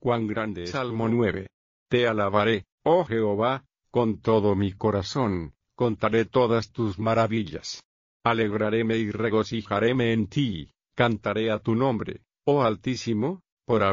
Cuán grande es. Salmo 9. Te alabaré, oh Jehová, con todo mi corazón, contaré todas tus maravillas. Alegraréme y regocijaréme en ti, cantaré a tu nombre, oh Altísimo, por